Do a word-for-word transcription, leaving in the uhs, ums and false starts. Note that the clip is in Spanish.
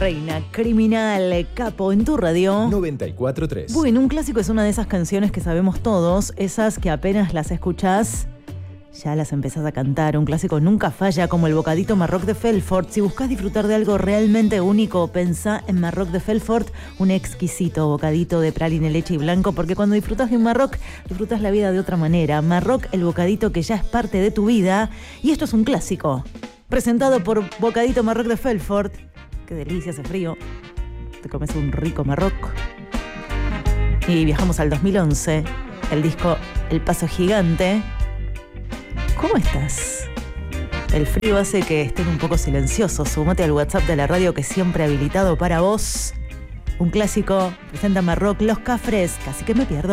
Reina, criminal, capo en tu radio. noventa y cuatro punto tres. Bueno, un clásico es una de esas canciones que sabemos todos, esas que apenas las escuchás, ya las empezás a cantar. Un clásico nunca falla, como el bocadito Marroc de Felfort. Si buscas disfrutar de algo realmente único, pensá en Marroc de Felfort, un exquisito bocadito de praline, leche y blanco, porque cuando disfrutas de un Marroc, disfrutas la vida de otra manera. Marroc, el bocadito que ya es parte de tu vida, y esto es un clásico, presentado por Bocadito Marroc de Felfort. Qué delicia, hace frío, te comes un rico Marroc. Y viajamos al dos mil once, el disco El Paso Gigante. ¿Cómo estás? El frío hace que estén un poco silenciosos. Sumate al WhatsApp de la radio que siempre habilitado para vos. Un clásico presenta Marroc, Los Cafres, Casi que me pierdo.